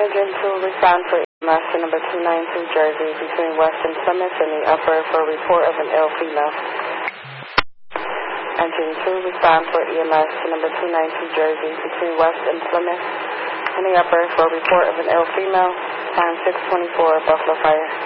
Engine 2, respond for EMS to number 292 Jersey between West and Plymouth in the upper for a report of an ill female. Engine 2, respond for EMS to number 292 Jersey between West and Plymouth in the upper for a report of an ill female. Time 624, Buffalo Fire.